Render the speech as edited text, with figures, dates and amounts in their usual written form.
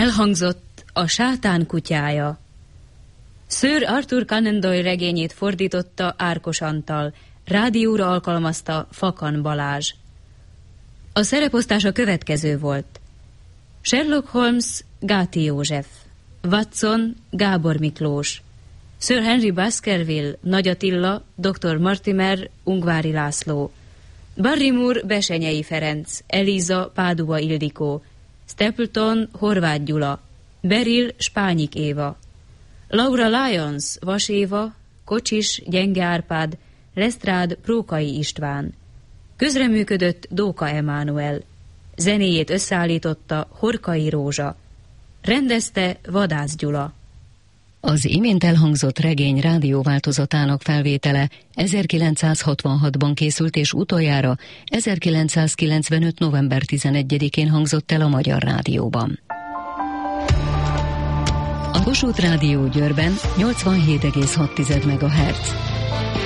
Elhangzott A sátán kutyája. Sir Arthur Conan Doyle regényét fordította Árkos Antal, rádióra alkalmazta Fakan Balázs. A szereposztás a következő volt: Sherlock Holmes Gáti József, Watson Gábor Miklós, Sir Henry Baskerville Nagy Attila, Dr. Mortimer Ungvári László, Barrymore Besenyei Ferenc, Eliza Pádua Ildikó, Stapleton Horváth Gyula, Beryl Spányik Éva, Laura Lyons Vas Éva, Kocsis Gyenge Árpád, Lestrád Prókai István. Közreműködött Dóka Emánuel. Zenéjét összeállította Horkai Rózsa. Rendezte Vadász Gyula. Az imént elhangzott regény rádióváltozatának felvétele 1966-ban készült, és utoljára 1995. november 11-én hangzott el a Magyar Rádióban. A Kossuth Rádió Győrben 87,6 MHz.